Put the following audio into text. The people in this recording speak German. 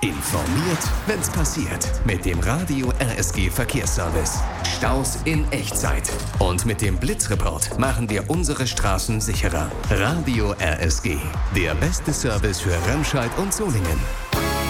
Informiert, wenn's passiert. Mit dem Radio RSG Verkehrsservice. Staus in Echtzeit. Und mit dem Blitzreport machen wir unsere Straßen sicherer. Radio RSG. Der beste Service für Remscheid und Solingen.